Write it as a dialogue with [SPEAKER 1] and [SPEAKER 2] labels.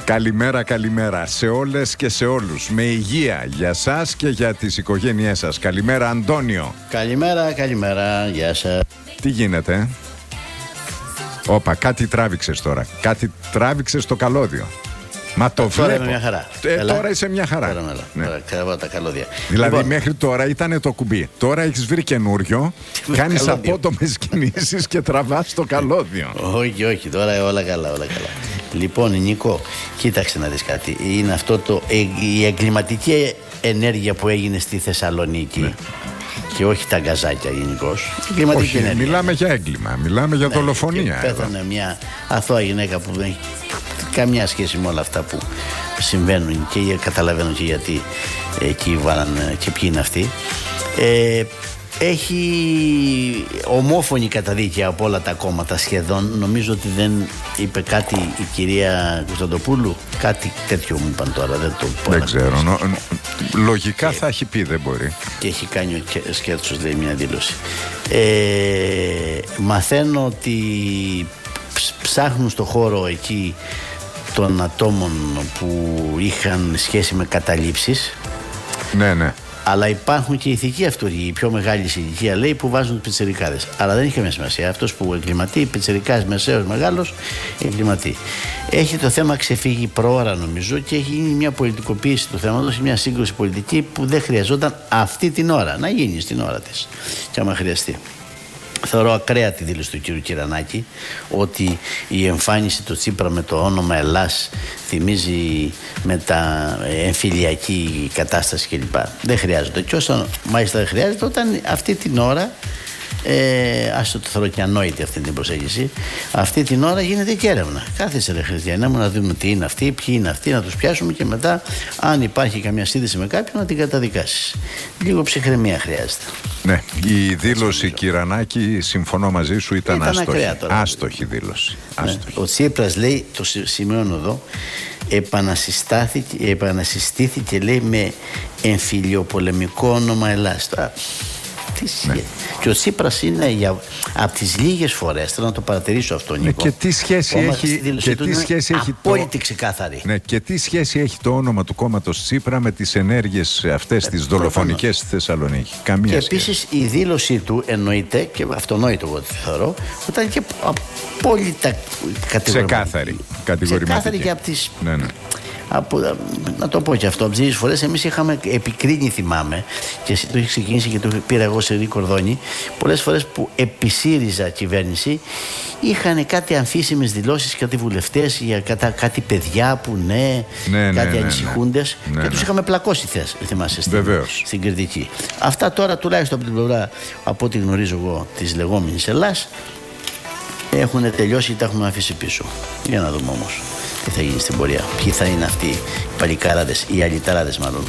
[SPEAKER 1] Καλημέρα, καλημέρα σε όλες και σε όλους. Με υγεία για σας και για τις οικογένειές σας. Καλημέρα, Αντώνιο.
[SPEAKER 2] Καλημέρα, καλημέρα, γεια σας.
[SPEAKER 1] Τι γίνεται? Όπα, κάτι τράβηξες τώρα. Κάτι τράβηξες στο καλώδιο. Μα το
[SPEAKER 2] τώρα
[SPEAKER 1] βλέπω.
[SPEAKER 2] είμαι μια χαρά.
[SPEAKER 1] Τώρα είσαι μια χαρά.
[SPEAKER 2] Τώρα κραβάω τα καλώδια.
[SPEAKER 1] Δηλαδή μέχρι τώρα ήταν το κουμπί. Τώρα έχεις βρει καινούριο, κάνεις απότομες κινήσεις και τραβάς το καλώδιο.
[SPEAKER 2] Όχι, τώρα όλα καλά. Λοιπόν, Νίκο, κοίταξε να δεις κάτι. Είναι αυτό η εγκληματική ενέργεια που έγινε στη Θεσσαλονίκη. Ναι. Και όχι τα γκαζάκια γενικώς.
[SPEAKER 1] Όχι, μιλάμε για έγκλημα, μιλάμε για δολοφονία.
[SPEAKER 2] Πέθανε μια αθώα γυναίκα που δεν έχει καμιά σχέση με όλα αυτά που συμβαίνουν και καταλαβαίνω και γιατί εκεί βάλανε και ποιοι είναι αυτοί. Έχει ομόφωνη καταδίκη από όλα τα κόμματα σχεδόν. Νομίζω ότι δεν είπε κάτι η κυρία Κωνσταντοπούλου. Κάτι τέτοιο μου είπαν τώρα.
[SPEAKER 1] Δεν ξέρω. Λογικά θα έχει πει, δεν μπορεί.
[SPEAKER 2] Και έχει κάνει ο Σκέρτσος, λέει, μια δήλωση. Μαθαίνω ότι ψάχνουν στο χώρο εκεί των ατόμων που είχαν σχέση με καταλήψεις.
[SPEAKER 1] Ναι.
[SPEAKER 2] Αλλά υπάρχουν και ηθικοί αυτούργοι, η πιο μεγάλη ηλικία, λέει, που βάζουν πιτσιρικάδες. Αλλά δεν έχει καμία σημασία. Αυτός που εγκληματεί, πιτσιρικάς, μεσαίος, μεγάλος, εγκληματεί. Έχει το θέμα ξεφύγει προώρα, νομίζω, και έχει γίνει μια πολιτικοποίηση του θέματος, μια σύγκρουση πολιτική που δεν χρειαζόταν αυτή την ώρα να γίνει στην ώρα της. Και άμα χρειαστεί. Θεωρώ ακραία τη δήλωση του κ. Κυρανάκη ότι η εμφάνιση του Τσίπρα με το όνομα Ελλάς θυμίζει με τα εμφυλιακή κατάσταση κλπ. Δεν χρειάζεται. Και όσο μάλιστα δεν χρειάζεται, όταν αυτή την ώρα, ας το θεωρώ και ανόητη αυτή την προσέγγιση, αυτή την ώρα γίνεται και έρευνα. Κάθεσε, ρε Χριστιανέ μου, να δούμε τι είναι αυτοί, ποιοι είναι αυτοί, να τους πιάσουμε και μετά, αν υπάρχει καμία σύνδεση με κάποιον, να την καταδικάσεις. Λίγο ψυχραιμία χρειάζεται.
[SPEAKER 1] Ναι, η δήλωση Κυρανάκη, συμφωνώ μαζί σου, ήταν άστοχη. Άστοχη δήλωση.
[SPEAKER 2] Ναι. Ο Τσίπρας, λέει, το σημειώνω εδώ, επανασυστήθηκε, λέει, με εμφυλιοπολεμικό όνομα Ελλάς. Ναι. Και ο Τσίπρας είναι από τις λίγες φορές, θέλω να το παρατηρήσω αυτό, Νίκο.
[SPEAKER 1] Και τι σχέση έχει
[SPEAKER 2] απόλυτη ξεκάθαρη.
[SPEAKER 1] Ναι, και τι σχέση έχει το όνομα του κόμματος Τσίπρα με τις ενέργειες αυτές τις δολοφονικές στη Θεσσαλονίκη? Καμία
[SPEAKER 2] και
[SPEAKER 1] σχέση.
[SPEAKER 2] Επίσης η δήλωσή του εννοείται, και αυτονόητο εγώ τη θεωρώ, ήταν και απόλυτα
[SPEAKER 1] ξεκάθαρη, κατηγορηματική.
[SPEAKER 2] Ξεκάθαρη και από τις...
[SPEAKER 1] Ναι.
[SPEAKER 2] Να το πω και αυτό, από τις φορές εμείς είχαμε επικρίνει, θυμάμαι, και το είχε ξεκινήσει και το πήρα εγώ σε Ρή Κορδόνη, πολλές φορές που επί ΣΥΡΙΖΑ κυβέρνηση είχαν κάτι αμφίσιμες δηλώσεις, κάτι βουλευτές για κάτι παιδιά που κάτι ανησυχούντες, και τους είχαμε πλακώσει, θυμάσαι, στην κριτική. Αυτά τώρα, τουλάχιστον από την πλευρά, από ό,τι γνωρίζω εγώ, της λεγόμενης Ελλάς, έχουν τελειώσει και τα έχουμε αφήσει πίσω. Για να δούμε όμως τι θα γίνει στην πορεία. Ποιοι θα είναι αυτοί οι παλικάραδες, οι αλυταράδες μάλλον,